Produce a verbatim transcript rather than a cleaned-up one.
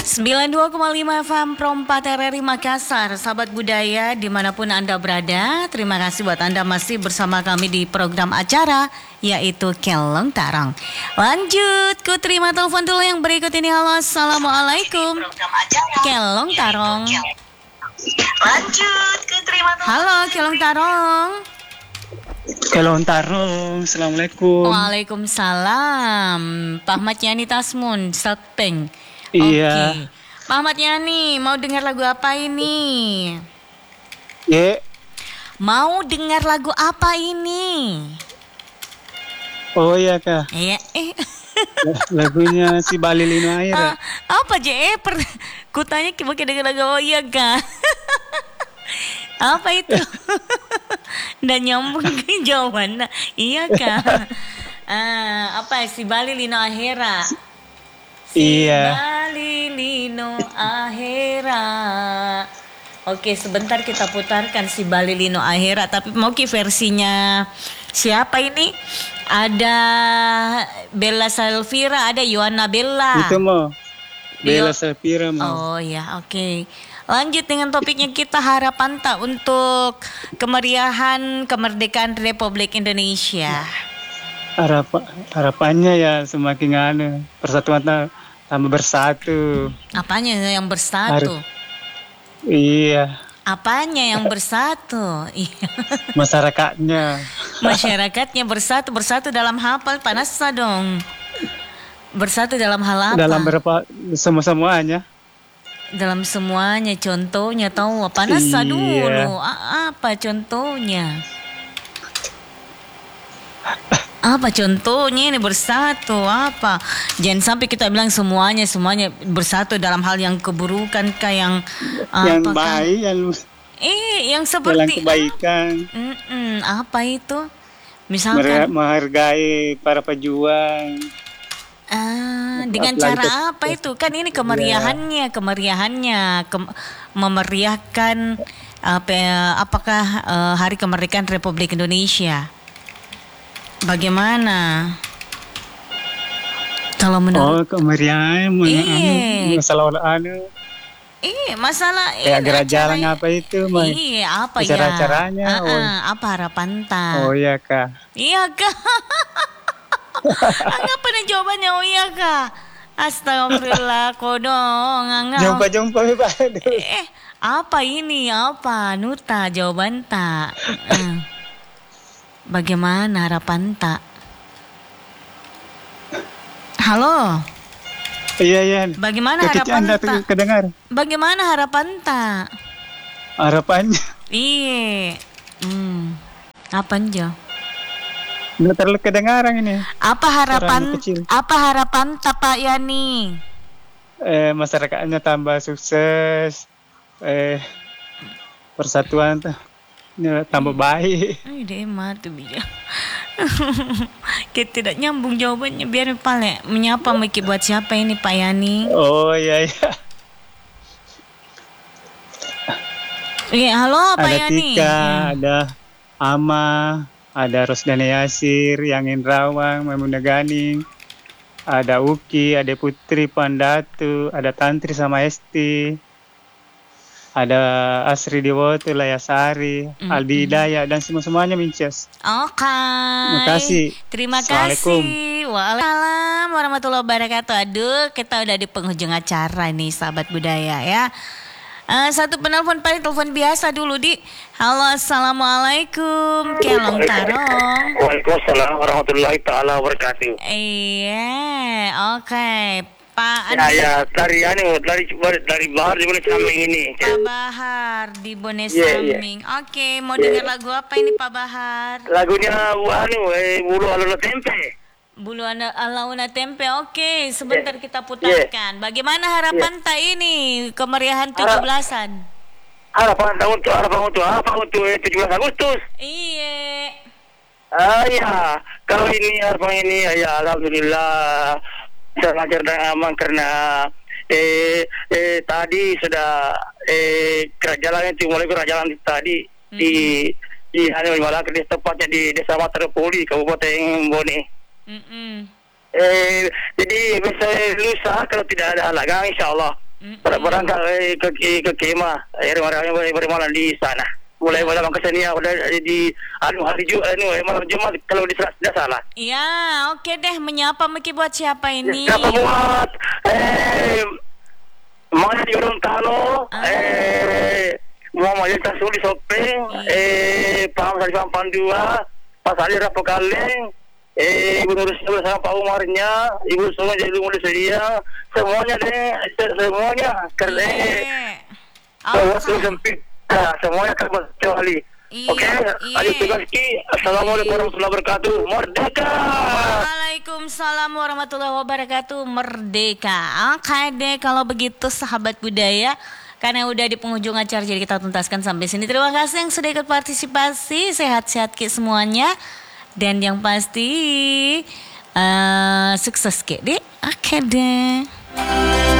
sembilan puluh dua koma lima F M Perompak R R I Makassar. Sahabat budaya dimanapun Anda berada, terima kasih buat Anda masih bersama kami di program acara yaitu Kelong Tarong. Lanjut, ku terima telepon dulu yang berikut ini. Halo, Assalamualaikum. Kelong Tarong. Lanjut, ku terima telepon. Halo, Kelong Tarong. Kelong Tarong, Assalamualaikum. Waalaikumsalam. Pak Ahmad Yani Tasmun, Satpeng. Iya. Oke. Pak Ahmad Yani, mau dengar lagu apa ini? Ye. Mau dengar lagu apa ini? Oh iya kak. Iya. Eh. Lagunya si Bali Lino Air. Ah, apa je? Per, kutanya pakai dengar lagu oh iya kak. Apa itu? Dan nyambung ke jawaban. Iya kak. Ah, apa si Bali Lino Ahera? Si Iya. Bali Lino Ahera. Oke, sebentar kita putarkan si Bali Lino Ahera. Tapi mau ki versinya siapa ini? Ada Bella Salvira, ada Yohana Bella. Itu mau Bella Yo- Salvira mau. Oh ya, oke. Lanjut dengan topiknya kita harapan tak untuk kemeriahan kemerdekaan Republik Indonesia. Harapan harapannya ya semakin anu persatuan ta- tambah bersatu. Apanya yang bersatu? Iya. Apanya yang bersatu? Iya. Masyarakatnya. Masyarakatnya bersatu, bersatu dalam hafal panas dong. Bersatu dalam hal apa? Dalam berapa semua semuanya. Dalam semuanya, contohnya tahu apa? Nasa Iya. dulu. A- apa contohnya? Apa contohnya ini bersatu? Apa? Jangan sampai kita bilang semuanya semuanya bersatu dalam hal yang keburukan kah yang Yang apa kah? baik, yang, Eh, yang yang seperti kebaikan. Mm-mm, apa itu? Mer- Misalkan menghargai para pejuang. ah, dengan Apalagi cara ke- apa itu? Kan ini kemeriahannya, kemeriahannya, kem- memeriahkan apa? Apakah eh, Hari Kemerdekaan Republik Indonesia? Bagaimana? Kalau menurut Oh, kemeriahan Iya. masalah anu eh masalah kayak ini gerak jalan acaranya- apa itu, Mai? Iya, apa ya? Acara-acaranya, Ah, oh. ah, apa harapan tak? Oh iya kak. Iya kak. Anggap nih jawabannya oh iya kak. Astagfirullah kodong anggap. Jumpa-jumpa Pak. Eh apa ini apa Nuta jawaban tak? Eh, Bagaimana harapan tak? Halo, Iya iya. bagaimana Ketika harapan Anda tak? tuh kedengar Bagaimana harapan tak? harapannya Iya, hmm, apa aja? nggak terlalu kedengaran ini. Apa harapan? Suaranya kecil. Apa harapan tak Pak Yani? Eh masyarakatnya tambah sukses. Eh persatuan tuh ya, tambah baik. Ay, deh mati dia. Kita tidak nyambung jawabannya. Biar pale menyapa Miki buat siapa ini Pak Yani? Oh iya iya. Iya, halo Pak Ada Yani. Tika, Hmm. ada Ama, ada Rosdana Yasir, Yang Indrawang, Maimuna Ganing, ada Uki, ada Putri Pandatu, ada Tantri sama Esti, ada Asri Dewoto, Layasari, Mm-mm. Aldi Hidayah, dan semua-semuanya Minces. Oke. Terima kasih. Terima Assalamualaikum. kasih. Waalaikumsalam warahmatullahi wabarakatuh. Aduh, kita udah di penghujung acara nih, sahabat budaya ya. Eh, satu penelpon paling telepon biasa dulu di. Halo, assalamualaikum. Kelong Tarong. Waalaikumsalam warahmatullahi taala wabarakatuh. Iya, oke. Pak Ya, Andi, ya, dari anu, dari dari Bahar di mana samping ini. Pak Bahar di Bone Iya, iya. Saming. Oke, mau dengar lagu apa ini Pak Bahar? Lagunya anu, eh, bulu alun tempe. Bulu Ana- Alauna Tempe. Oke, sebentar kita putarkan. Bagaimana harapan tak ini kemeriahan tujuh belasan? Harapan tahun untuk harapan untuk apa untuk eh, tujuh belas Agustus? Iya. Ah ya, kalau ini harapan ini ya alhamdulillah bisa lancar dan aman karena eh, eh tadi sudah eh kerajaan itu mulai kerajaan tadi di di Hanoi Malaka di tepatnya di Desa Matropoli Kabupaten Bone. Mm-mm. Eh jadi bisa lusa kalau tidak ada halangan insya Allah ber- berangkat eh, ke ke, ke kemah eh, remalan remalan di sana. Mulai malam kesenia udah di anu hari Ju anu eh, malam Jumat kalau di tidak salah. Ya, oke deh. Menyapa Miki buat siapa ini? Siapa buat eh Maya di Gorontalo, Ah. eh Muhammad Yenta Suli Sopeng, eh Pak Hamzah Imam Pandua, Pak Salih Rapo Kaleng, eh Ibu Nurus bersama Pak Umarnya, Ibu Sungai jadi Mulia Sedia, semuanya deh, se- semuanya kerja. Iya. Semua Oke. sempit, nah, semuanya kecuali. Iya, Oke, iya. Adi Tugaski, Assalamualaikum warahmatullahi wabarakatuh, merdeka. Waalaikumsalam warahmatullahi wabarakatuh. Merdeka. Oke deh kalau begitu sahabat budaya. Karena udah di penghujung acara jadi kita tuntaskan sampai sini. Terima kasih yang sudah ikut partisipasi. Sehat-sehat Ki semuanya. Dan yang pasti eh, sukses Ki deh. Oke deh.